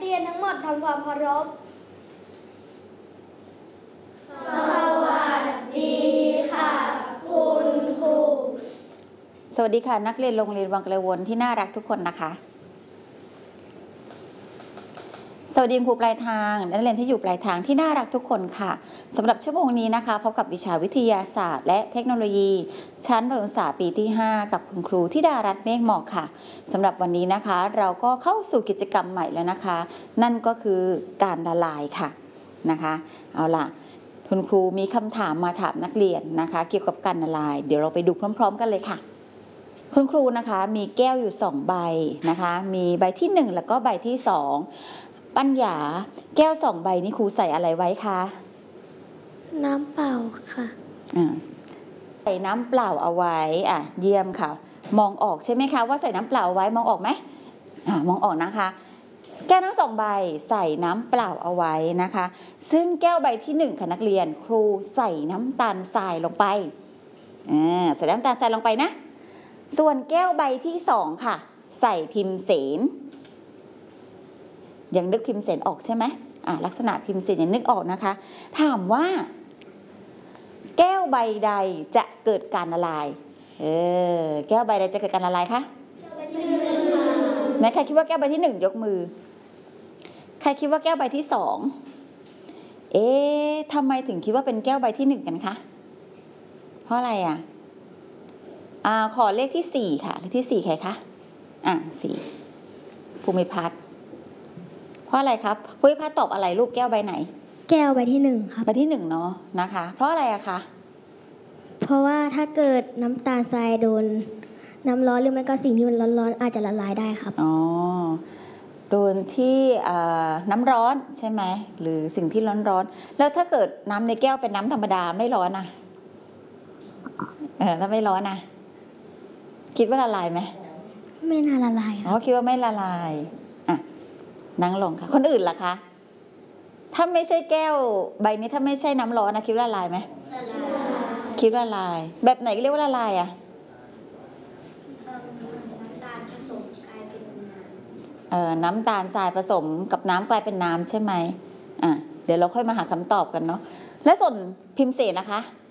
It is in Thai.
เรียนทั้งหมดทำความเคารพสวัสดีค่ะคุณครูสวัสดีค่ะนักเรียนโรงเรียนวังกระวนที่น่ารักทุกคนนะคะสวัสดีครูปลายทางนักเรียนที่อยู่ปลายทางที่น่ารักทุกคนค่ะสำหรับชั่วโมงนี้นะคะพบกับวิชาวิทยาศาสตร์และเทคโนโลยีชั้นประถมศึกษาปีที่ 5กับคุณครูธิดารัตน์เมฆเหมาะค่ะสำหรับวันนี้นะคะเราก็เข้าสู่กิจกรรมใหม่แล้วนะคะนั่นก็คือการละลายค่ะนะคะเอาล่ะคุณครูมีคำถามมาถามนักเรียนนะคะเกี่ยวกับการละลายเดี๋ยวเราไปดูพร้อมๆกันเลยค่ะคุณครูนะคะมีแก้วอยู่2ใบนะคะมีใบที่1แล้วก็ใบที่2ปัญญาแก้ว2ใบนี้ครูใส่อะไรไว้คะน้ำเปล่าค่ะใส่น้ำเปล่าเอาไว้เยี่ยมค่ะมองออกใช่ไหมคะว่าใส่น้ำเปล่าไว้มองออกไหมมองออกนะคะแก้วทั้ง2ใบใส่น้ำเปล่าเอาไว้นะคะซึ่งแก้วใบที่1ค่ะนักเรียนครูใส่น้ำตาลทรายลงไปใส่น้ำตาลทรายลงไปนะส่วนแก้วใบที่2ค่ะใส่พิมเสนยังนึกพิมเสนออกใช่ไหมลักษณะพิมเสนยังนึกออกนะคะถามว่าแก้วใบใดจะเกิดการละลายแก้วใบใดจะเกิดการละลายคะไหนใครคิดว่าแก้วใบที่1ยกมือใครคิดว่าแก้วใบที่2ทำไมถึงคิดว่าเป็นแก้วใบที่1กันคะเพราะอะไรขอเลขที่4ค่ะเลขที่4ใครคะ4ภูมิพัฒน์เพราะอะไรครับภูมิพัฒน์ตอบอะไรลูกแก้วใบไหนแก้วใบที่1ครับใบที่1เนาะนะคะเพราะอะไรคะเพราะว่าถ้าเกิดน้ำตาลทรายโดนน้ำร้อนหรือไม่ก็สิ่งที่มันร้อนๆอาจจะละลายได้ครับโดนที่น้ำร้อนใช่ไหมหรือสิ่งที่ร้อนๆแล้วถ้าเกิดน้ำในแก้วเป็นน้ำธรรมดาไม่ร้อนถ้าไม่ร้อนคิดว่าละลายไหมไม่น่าละลายคิดว่าไม่ละลายนั่งลงค่ะคนอื่นล่ะคะถ้าไม่ใช่แก้วใบนี้ถ้าไม่ใช่น้ำร้อนคิดว่าละลายไหมละลายคิดว่าละลายแบบไหนเรียกว่าละลายน้ำตาลผสมกลายเป็นน้ำตาลทรายผสมกับน้ำกลายเป็นน้ำใช่ไหมเดี๋ยวเราค่อยมาหาคำตอบกันเนาะและส่วนพิมเสนนะคะ